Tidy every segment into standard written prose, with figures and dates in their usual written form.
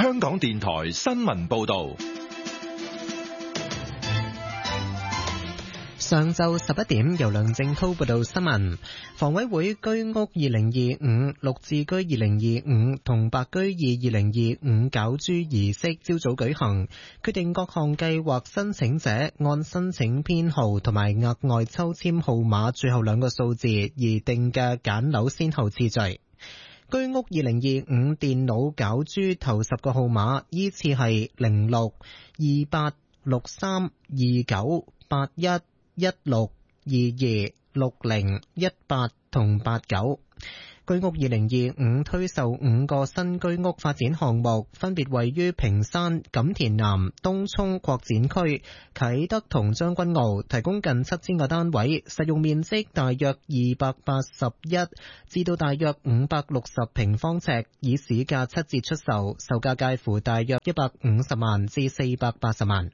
香港電台新聞報道。 上晝11點，由梁正滔報道新聞。房委會居屋2025、綠置居2025同白居二2025攪珠儀式朝早舉行，決定各項計劃申請者按申請編號同埋額外抽籤號碼最後兩個數字而定嘅揀樓先後次序。居屋2025電腦攪珠頭10個號碼依次係06、28、63、29、81、16、22、60、18同89。居屋2025推售5個新居屋發展項目，分別位於屏山、錦田南、東涌擴展區、啟德同將軍澳，提供近7000個單位，實用面積大約281至到大約560平方尺，以市價7折出售，售價介乎大約150萬至480萬。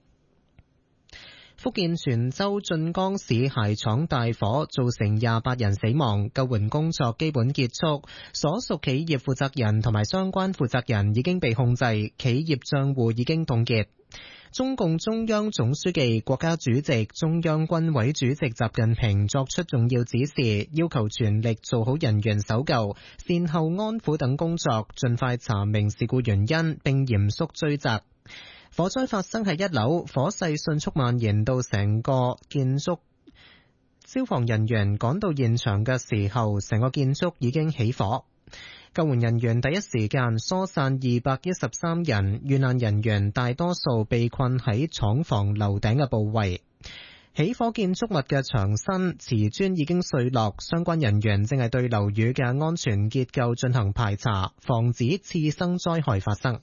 福建泉州晉江市鞋廠大火造成28人死亡，救援工作基本結束，所屬企業負責人同埋相關負責人已經被控制，企業賬戶已經凍結。中共中央總書記、國家主席、中央軍委主席習近平作出重要指示，要求全力做好人員搜救、善後安撫等工作，盡快查明事故原因並嚴肅追責。火災發生喺1樓，火勢迅速蔓延到成個建築。消防人員趕到現場嘅時候，成個建築已經起火。救援人員第一時間疏散213人，遇難人員大多數被困喺廠房樓頂嘅部位。起火建築物嘅牆身瓷磚已經碎落，相關人員正係對樓宇嘅安全結構進行排查，防止次生災害發生。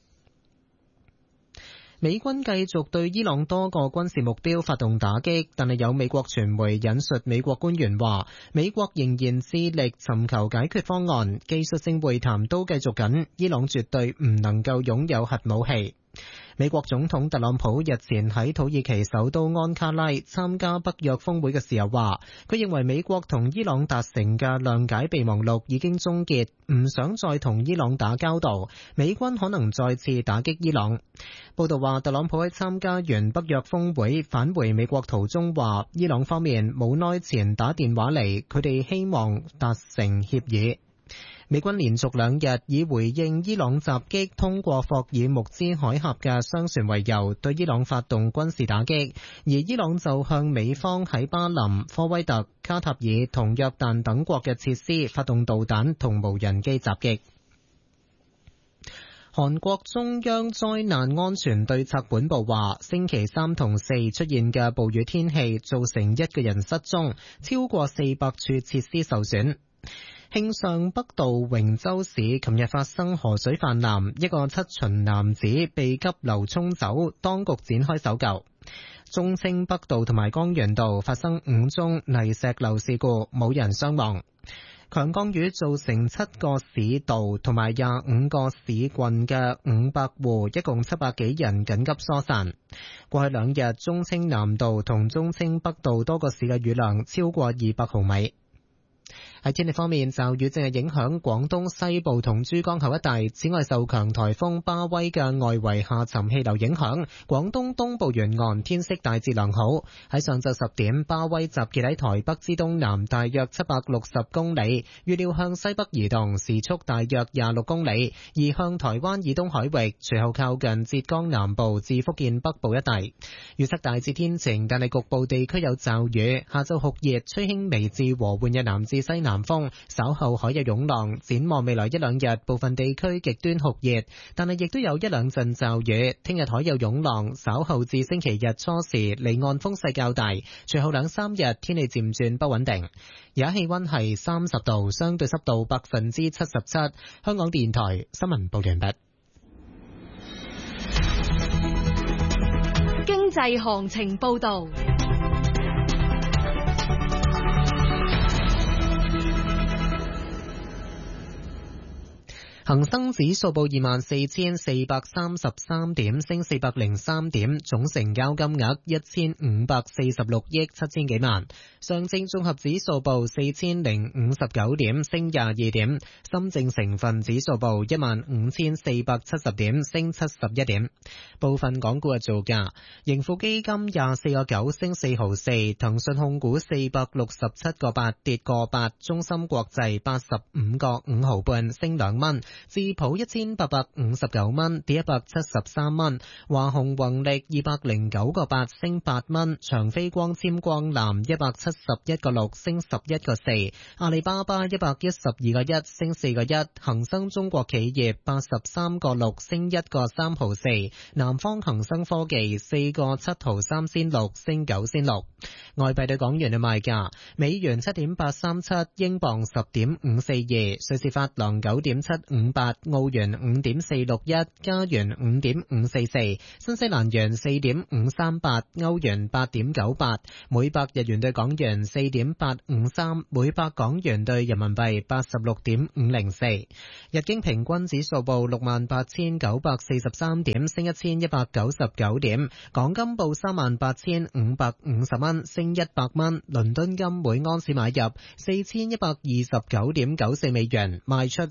美軍繼續對伊朗多個軍事目標發動打擊，但係有美國傳媒引述美國官員話，美國仍然致力尋求解決方案，技術性會談都繼續緊，伊朗絕對唔能夠擁有核武器。美國總統特朗普日前喺土耳其首都安卡拉參加北約峰會嘅時候話，佢認為美國同伊朗達成嘅諒解備忘錄已經終結，唔想再同伊朗打交道，美軍可能再次打擊伊朗。報道話，特朗普喺參加完北約峰會返回美國途中話，伊朗方面冇耐前打電話嚟，佢哋希望達成協議。美軍連續2日以回應伊朗襲擊通過霍爾木茲海峽嘅商船為由，對伊朗發動軍事打擊，而伊朗就向美方喺巴林、科威特、卡塔爾同約旦等國嘅設施發動導彈同無人機襲擊。韓國中央災難安全對策本部話，星期3同4出現嘅暴雨天氣造成1個人失蹤，超過400處設施受損。慶尚北道榮州市琴日發生河水泛濫，一個7旬男子被急流沖走，當局展開搜救。中清北道同埋江原道發生5宗泥石流事故，冇人傷亡。強降雨造成7個市道同埋25個市郡嘅500戶，一共700幾人緊急疏散。過去2日，中清南道同中清北道多個市嘅雨量超過200毫米。喺天氣方面，驟雨正係影響廣東西部同珠江口一帶。此外，受強颱風巴威嘅外圍下沉氣流影響，廣東東部沿岸天色大致良好。喺上晝10點，巴威集結喺台北之東南大約760公里，預料向西北移動，時速大約26公里，移向台灣以東海域，隨後靠近浙江南部至福建北部一帶。預測大致天晴，但係局部地區有驟雨。下晝酷熱，吹輕微至和緩嘅南至西南風，稍後海有湧浪。展望未來1-2日，部分地區極端酷熱，但係亦都有1-2陣驟雨。聽日海有湧浪，稍後至星期日初時離岸風勢較大，隨後2-3日天氣漸轉不穩定。而家氣溫係30度，相對濕度77%。香港電台新聞報完畢。 經濟行情報道。 恒生指數報24,433點，升403點，總成交金額1546億7000幾萬。上證綜合指數報4059點，升22點。深證成分指數報15470點，升71點。部分港股嘅造價：盈富基金24個9升4毫4，騰訊控股467個8跌個8，中芯國際85個5毫半升2蚊。智普1859蚊，跌173蚊；華虹宏力209個8升8蚊；長飛光纖光纜171個6升11個4；阿里巴巴112個1升4個1；恒生中國企業83個6升1個3毫4；南方恒生科技4個7毫3仙6升9仙6。外幣對港元嘅賣價：美元7.837，英鎊10.542，瑞士法郎9.758，澳元5.461，加元5.544，新西蘭元4.538，歐元8.98，每百日元對港元4.853，每百港元對人民幣86.504。日經平均指數報68,943點，升1199點。港金報38,550蚊，升100蚊。倫敦金每安士買入4129.94美元，賣出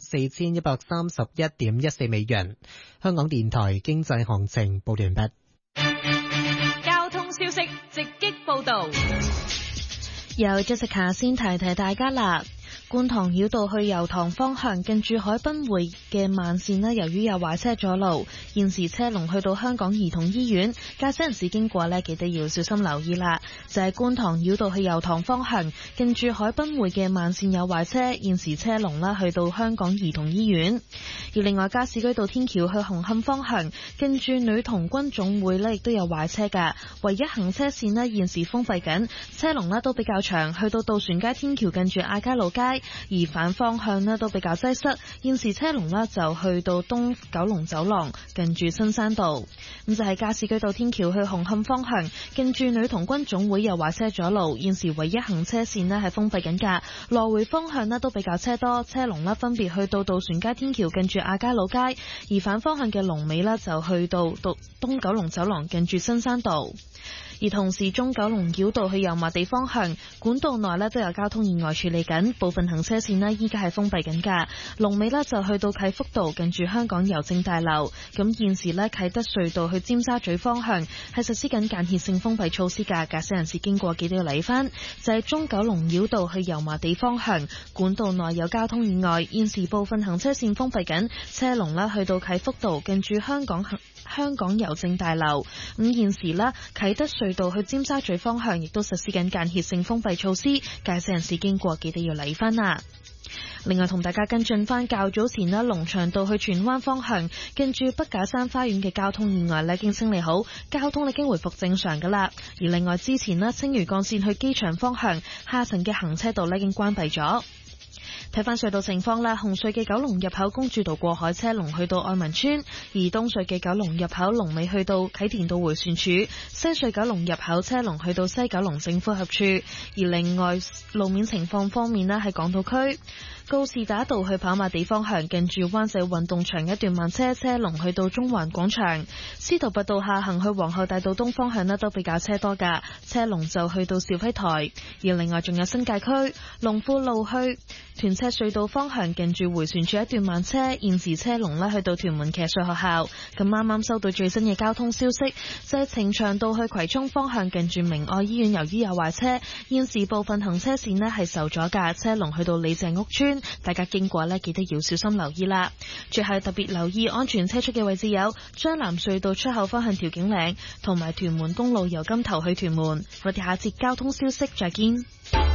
4131.14美元。香港電台經濟行情報完畢。 交通消息直擊報道。 由 Jessica 先提提大家啦。觀塘繞道去油塘方向近住海濱匯嘅慢線呢，由於有壞車阻路，現時車龍去到香港兒童醫院，駕駛人士經過呢，記得要小心留意啦。就係觀塘繞道去油塘方向近住海濱匯嘅慢線有壞車，現時車龍呢去到香港兒童醫院。而另外加士居道天橋去紅磡方向近住女童軍總會呢，亦都有壞車㗎，唯一行車線呢，現時封閉緊，車龍呢都比較長，去到渡船街天橋近住亞皆老街，而反方向呢都比較擠塞，現時車龍呢就去到東九龍走廊近住新山道。咁就係加士居道天橋去紅磡方向近住女童軍總會有壞車阻路，現時唯一行車線呢係封閉緊㗎，來回方向呢都比較車多，車龍呢分別去到渡船街天橋近住亞皆老街，而反方向嘅龍尾呢就去到東九龍走廊近住新山道。而同時中九龍繞道去油麻地方向管道內呢都有交通意外處理緊，部分行車線呢依家係封閉緊㗎，龍尾呢就去到啟福道近住香港郵政大樓。咁現時呢啟德隧道去尖沙咀方向係實施緊間歇性封閉措施㗎，駕駛人士經過記得要留意返。就係中九龍繞道去油麻地方向管道內有交通意外，現時部分行車線封閉緊，車龍呢去到啟福道近住香港郵政大樓。咁現時呢啟德隧道去尖沙咀方向亦都實施緊間歇性封閉措施，駕駛人士經過記得要留意返啦。另外同大家跟進翻較早前呢龍翔道去荃灣方向近住北架山花園嘅交通意外呢已經清理好，交通已經回復正常噶啦。而另外之前呢青嶼幹線去機場方向下層嘅行車道呢已經關閉咗。睇翻隧道情況啦，紅隧嘅九龍入口公主道過海車龍去到愛民村，而東隧嘅九龍入口龍尾去到啟田道迴旋處，西隧九龍入口車龍去到西九龍政府合處。而另外路面情況方面呢，喺港島區告士打道去跑馬地方向近住灣仔運動場一段慢車，車龍去到中環廣場。司徒拔道下行去皇后大道東方向呢都比較車多噶，車龍就去到兆輝台。而另外仲有新界區龍富路去屯赤隧道方向近住迴旋處一段慢車，現時車龍呢去到屯門騎術學校。咁啱啱收到最新嘅交通消息，就係呈祥道去葵涌方向近住明愛醫院，由於有壞車，現時部分行車線呢係受阻噶，車龍去到李鄭屋村，大家經過呢記得要小心留意啦。最後特別留意安全車速嘅位置有將藍隧道出口方向調景嶺，同埋屯門公路由金頭去屯門。我哋下節交通消息再見。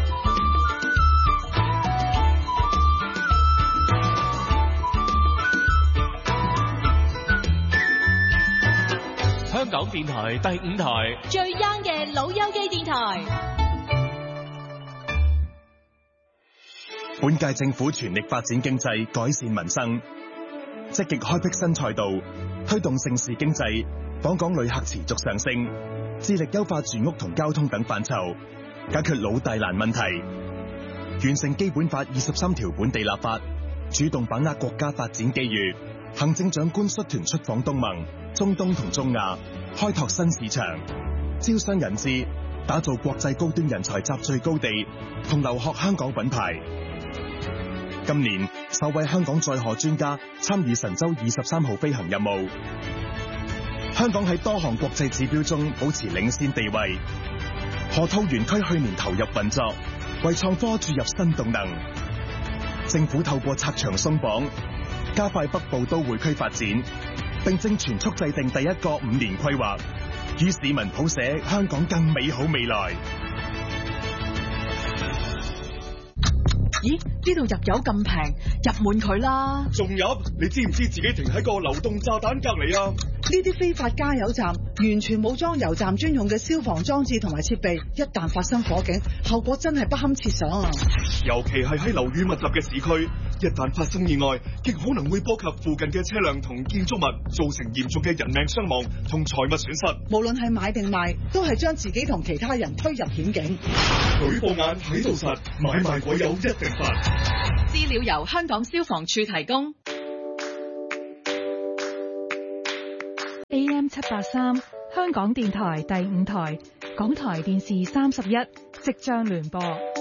香港電台第5台最 young 嘅老友記電台。 本屆政府全力發展經濟，改善民生，積極開闢新賽道，推動盛事經濟，訪港旅客持續上升，致力優化住屋同交通等範疇，解決老大難問題，完成基本法23條本地立法， 主動把握國家發展機遇。行政長官率團出訪東盟、中東同中亞，開拓新市場，招商引資，打造國際高端人才集聚高地，同留學香港品牌。今年首位香港載荷專家參與神舟23號飛行任務。香港喺多項國際指標中保持領先地位。河套園區去年投入運作，為創科注入新動能。政府透過拆牆鬆綁，加快北部都會區發展，並正全速制定第一個5年規劃，與市民譜寫香港更美好未來。 咦？呢度入油咁平，入滿佢啦！ 仲入？你知唔知自己停喺個流動炸彈隔離啊？ 呢啲非法加油站完全冇裝油站專用嘅消防裝置同埋設備，一旦發生火警，後果真係不堪設想啊！ 尤其係喺樓宇密集嘅市區，一旦發生意外，極可能會波及附近嘅車輛同建築物，造成嚴重嘅人命傷亡同財物損失。 無論係買定賣，都係將自己同其他人推入險境。 舉報眼睇到實，買賣鬼友一定罰。 資料由香港消防處提供。 AM 783香港電台第5台，港台電視31即將聯播。